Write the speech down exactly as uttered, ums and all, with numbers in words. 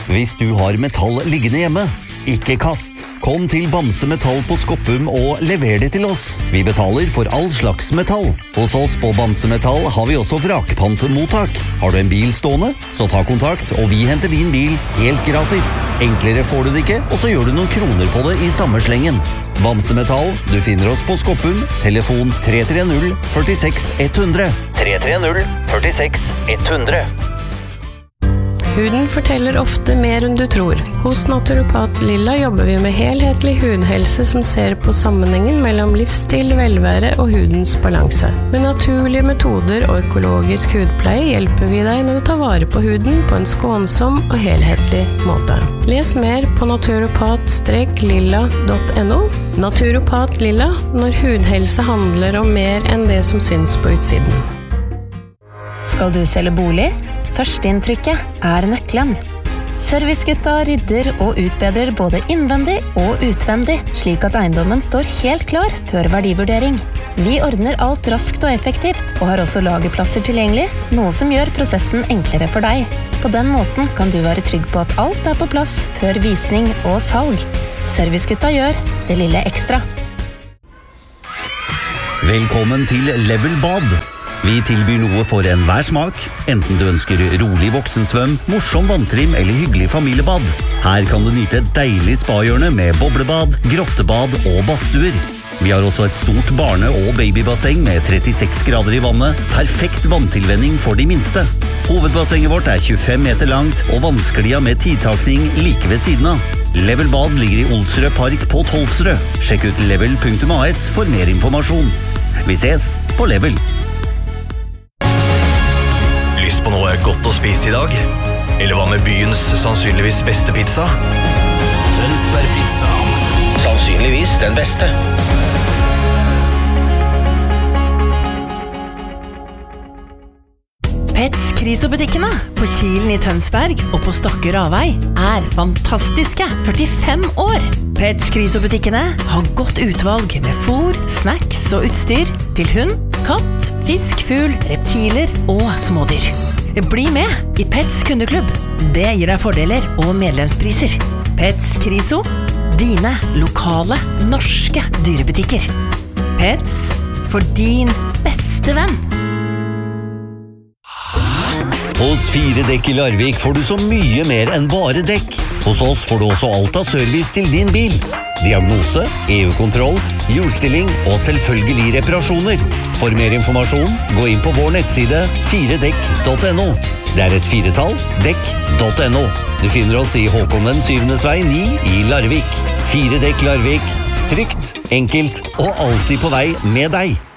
Hvis du har metall liggende hjemme, ikke kast. Kom til Bamse Metall på Skoppum og lever det til oss. Vi betaler for all slags metall. Hos oss på Bamse Metall har vi også vrakpantmottak. Har du en bil stående, så ta kontakt, og vi henter din bil helt gratis. Enklere får du det ikke, og så gjør du noen kroner på det i samme slengen. Bamse Metall, du finner oss på Skoppum. Telefon tre tre null fire seks ett hundre. tre tre null fire seks ett hundre. Huden forteller ofte mer enn du tror. Hos Naturopat Lilla jobber vi med helhetlig hudhelse som ser på sammenhengen mellom livsstil, velvære og hudens balanse. Med naturlige metoder og økologisk hudpleie hjelper vi deg med å ta vare på huden på en skånsom og helhetlig måte. Les mer på naturopat lilla punktum no. Naturopat Lilla, når hudhelse handler om mer enn det som syns på utsiden. Skal du selge bolig? Førsteinntrykket er nøkkelen. Servicegutta rydder og utbedrer både innvendig og utvendig, slik at eiendommen står helt klar før verdivurdering. Vi ordner alt raskt og effektivt, og har også lagerplasser tilgjengelig, noe som gjør prosessen enklere for deg. På den måten kan du være trygg på at alt er på plass før visning og salg. Servicegutta gjør det lille ekstra. Velkommen til Level Bad. Vi tilbyr noe for enhver smak, enten du ønsker rolig voksensvøm, morsom vanntrim eller hyggelig familiebad. Her kan du nyte et deilig spahjørne med boblebad, grottebad og badstuer. Vi har også et stort barne- og babybasseng med trettiseks grader i vannet, perfekt vanntilvenning for de minste. Hovedbassenget vårt er tjuefem meter langt, og vannsklia med tidtakning like ved siden av. Level Bad ligger i Olsrød Park på Tolvsrød. Sjekk ut level punktum a s for mer informasjon. Vi ses på Level. Lyst på noe godt å spise i dag? Eller hva med byens sannsynligvis beste pizza? Tønsberg Pizza. Sannsynligvis den beste. Pets Kriso-butikkene på Kilen i Tønsberg og på Stokke Ravei er fantastiske førtifem år. Pets Kriso-butikkene har godt utvalg med fôr, snacks og utstyr til hund, katt, fisk, fugl, reptiler og smådyr. Bli med i Pets kundeklubb. Det gir deg fordeler og medlemspriser. Pets Kriso, dine lokale norske dyrebutikker. Pets for din beste venn. Hos Fire Dekk i Larvik får du så mye mer enn bare dekk. Hos oss får du også alt av service til din bil. Diagnose, E U-kontroll, hjulstilling og selvfølgelig reparasjoner. For mer informasjon, gå inn på vår nettside fire dekk punktum no. Det er et firetall, dekk punktum no. Du finner oss i Håkon den syvendes vei ni i Larvik. Fire Dekk Larvik. Trygt, enkelt og alltid på vei med deg.